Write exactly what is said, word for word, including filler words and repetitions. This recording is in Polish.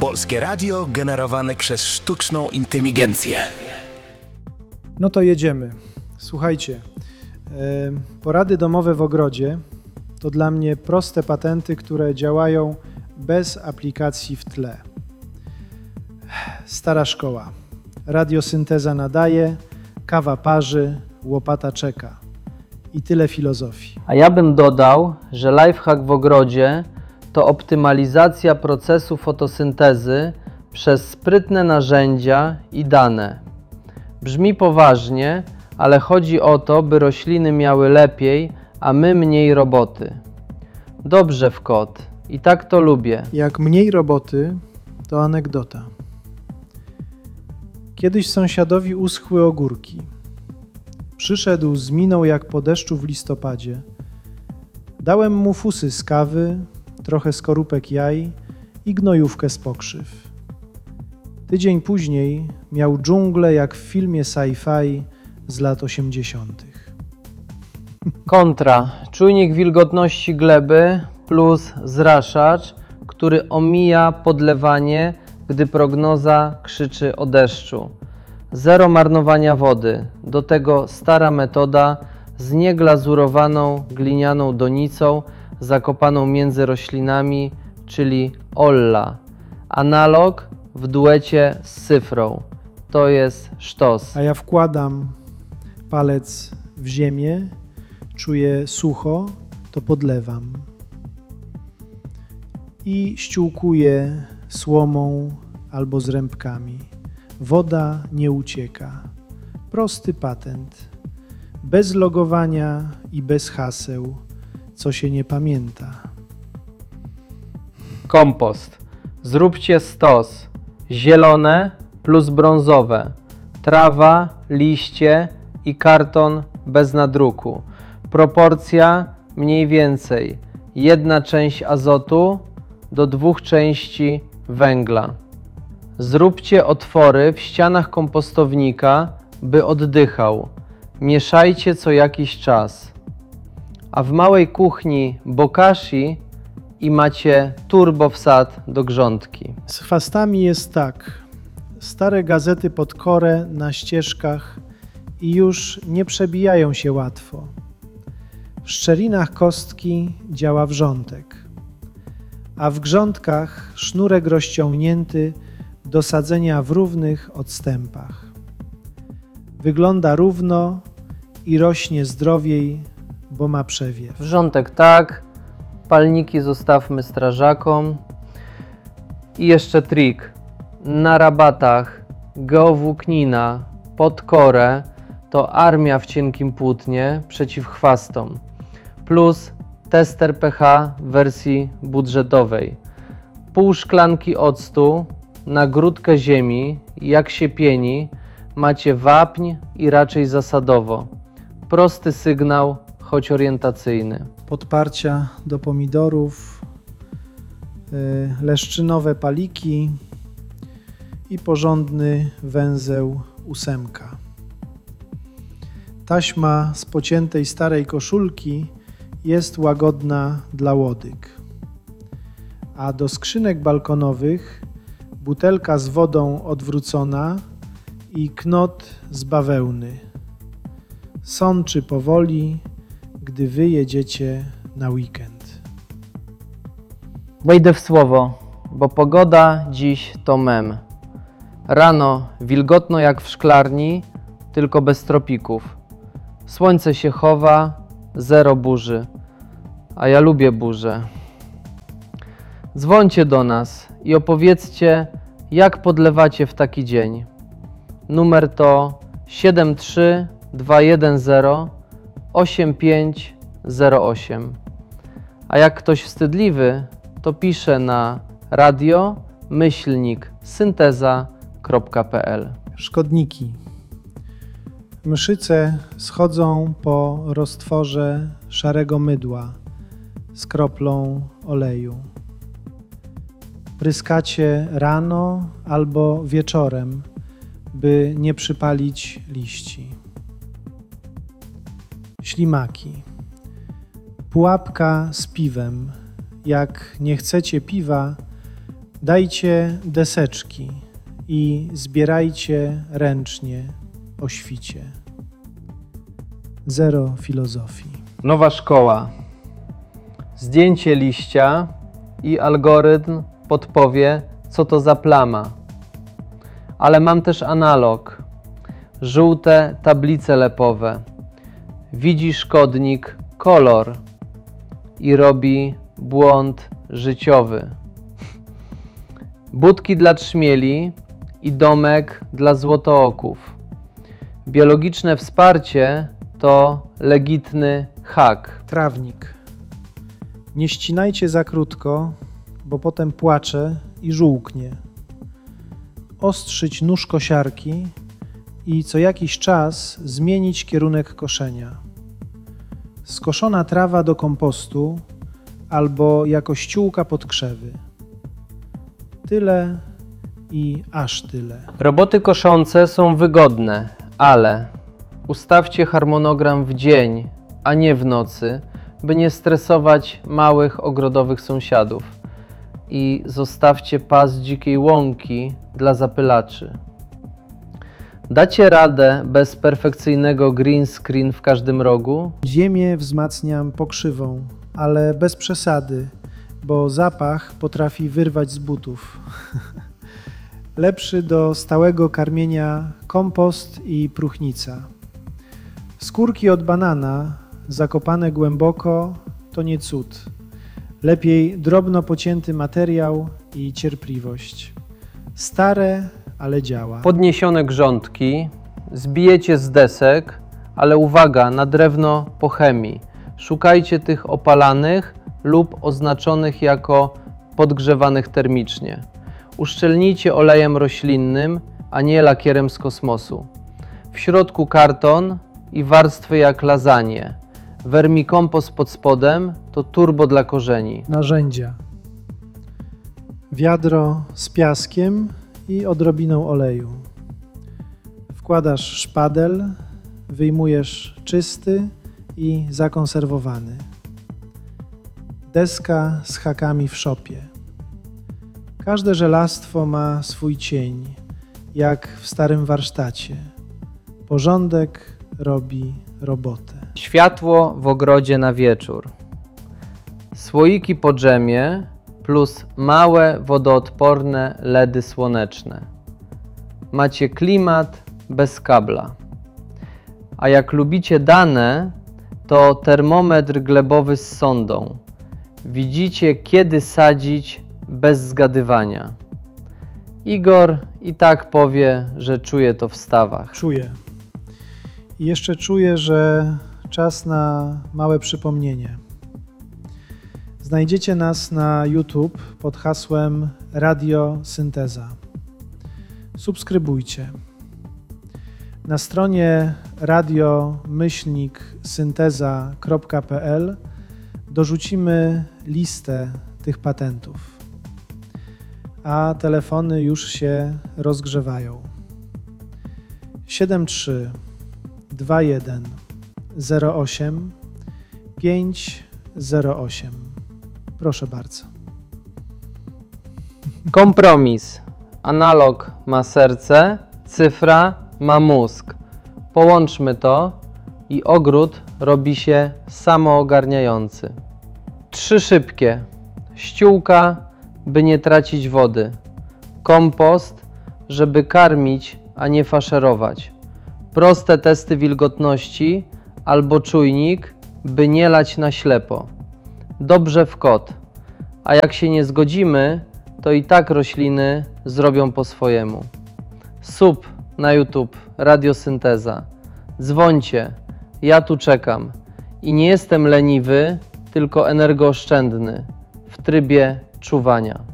Polskie radio generowane przez sztuczną inteligencję. No to jedziemy. Słuchajcie, porady domowe w ogrodzie to dla mnie proste patenty, które działają bez aplikacji w tle. Stara szkoła. Radiosynteza nadaje, kawa parzy, łopata czeka. I tyle filozofii. A ja bym dodał, że lifehack w ogrodzie to optymalizacja procesu fotosyntezy przez sprytne narzędzia i dane. Brzmi poważnie, ale chodzi o to, by rośliny miały lepiej, a my mniej roboty. Dobrze w kot. I tak to lubię. Jak mniej roboty, to anegdota. Kiedyś sąsiadowi uschły ogórki. Przyszedł z miną jak po deszczu w listopadzie. Dałem mu fusy z kawy, trochę skorupek jaj i gnojówkę z pokrzyw. Tydzień później miał dżunglę jak w filmie sci-fi z lat osiemdziesiątych. Kontra. Czujnik wilgotności gleby plus zraszacz, który omija podlewanie, gdy prognoza krzyczy o deszczu. Zero marnowania wody. Do tego stara metoda z nieglazurowaną glinianą donicą zakopaną między roślinami, czyli olla. Analog w duecie z cyfrą. To jest sztos. A ja wkładam palec w ziemię, czuję sucho, to podlewam. I ściółkuję słomą albo zrębkami. Woda nie ucieka. Prosty patent. Bez logowania i bez haseł, co się nie pamięta. Kompost. Zróbcie stos. Zielone plus brązowe. Trawa, liście i karton bez nadruku. Proporcja mniej więcej jedna część azotu do dwóch części węgla. Zróbcie otwory w ścianach kompostownika, by oddychał. Mieszajcie co jakiś czas. A w małej kuchni bokashi i macie turbo wsad do grządki. Z chwastami jest tak. Stare gazety pod korę na ścieżkach i już nie przebijają się łatwo. W szczelinach kostki działa wrzątek, a w grządkach sznurek rozciągnięty do sadzenia w równych odstępach. Wygląda równo i rośnie zdrowiej, bo ma przewiew. Wrzątek tak, palniki zostawmy strażakom. I jeszcze trik. Na rabatach geowłóknina pod korę to armia w cienkim płótnie przeciw chwastom. Plus tester pH w wersji budżetowej. Pół szklanki octu na grudkę ziemi, jak się pieni, macie wapń i raczej zasadowo. Prosty sygnał, choć orientacyjny. Podparcia do pomidorów, leszczynowe paliki i porządny węzeł ósemka. Taśma z pociętej starej koszulki jest łagodna dla łodyg. A do skrzynek balkonowych butelka z wodą odwrócona i knot z bawełny. Sączy powoli, gdy wy jedziecie na weekend. Wejdę w słowo, bo pogoda dziś to mem. Rano wilgotno jak w szklarni, tylko bez tropików. Słońce się chowa, zero burzy, a ja lubię burzę. Dzwońcie do nas i opowiedzcie, jak podlewacie w taki dzień. Numer to siedem trzy dwa jeden zero osiem pięć zero osiem. A jak ktoś wstydliwy, to pisze na radio myślnik synteza kropka p l. Szkodniki. Mszyce schodzą po roztworze szarego mydła z kroplą oleju. Pryskacie rano albo wieczorem, by nie przypalić liści. Ślimaki. Pułapka z piwem. Jak nie chcecie piwa, Dajcie deseczki i zbierajcie ręcznie o świcie. Zero filozofii. Nowa szkoła. Zdjęcie liścia i algorytm podpowie, co to za plama. Ale mam też analog. Żółte tablice lepowe. Widzi szkodnik kolor i robi błąd życiowy. Budki dla trzmieli i domek dla złotooków. Biologiczne wsparcie to legitny hak. Trawnik. Nie ścinajcie za krótko, bo potem płacze i żółknie. Ostrzyć nóż kosiarki i co jakiś czas zmienić kierunek koszenia. Skoszona trawa do kompostu albo jako ściółka pod krzewy. Tyle i aż tyle. Roboty koszące są wygodne, ale ustawcie harmonogram w dzień, a nie w nocy, by nie stresować małych ogrodowych sąsiadów. I zostawcie pas dzikiej łąki dla zapylaczy. Dacie radę bez perfekcyjnego green screen w każdym rogu? Ziemię wzmacniam pokrzywą, ale bez przesady, bo zapach potrafi wyrwać z butów. Lepszy do stałego karmienia kompost i próchnica. Skórki od banana, zakopane głęboko, to nie cud. Lepiej drobno pocięty materiał i cierpliwość. Stare, ale działa. Podniesione grządki zbijecie z desek, ale uwaga, na drewno po chemii. Szukajcie tych opalanych lub oznaczonych jako podgrzewanych termicznie. Uszczelnijcie olejem roślinnym, a nie lakierem z kosmosu. W środku karton i warstwy jak lasagne. Wermikompost pod spodem to turbo dla korzeni. Narzędzia. Wiadro z piaskiem i odrobiną oleju. Wkładasz szpadel, wyjmujesz czysty i zakonserwowany. Deska z hakami w szopie. Każde żelastwo ma swój cień, jak w starym warsztacie. Porządek robi robotę. Światło w ogrodzie na wieczór. Słoiki po dżemie plus małe wodoodporne ledy słoneczne. Macie klimat bez kabla. A jak lubicie dane, to termometr glebowy z sondą. Widzicie, kiedy sadzić bez zgadywania. Igor i tak powie, że czuje to w stawach. Czuję. I jeszcze czuję, że czas na małe przypomnienie. Znajdziecie nas na YouTube pod hasłem Radio Synteza. Subskrybujcie. Na stronie radio myślnik synteza kropka pe el dorzucimy listę tych patentów. A telefony już się rozgrzewają. siedem trzy dwa jeden zero osiem pięć zero osiem. Proszę bardzo. Kompromis. Analog ma serce, cyfra ma mózg. Połączmy to i ogród robi się samoogarniający. Trzy szybkie. Ściółka, by nie tracić wody. Kompost, żeby karmić, a nie faszerować. Proste testy wilgotności albo czujnik, by nie lać na ślepo. Dobrze w kot. A jak się nie zgodzimy, to i tak rośliny zrobią po swojemu. Sub na YouTube, Radio Synteza. Dzwońcie, ja tu czekam. I nie jestem leniwy, tylko energooszczędny, w trybie czuwania.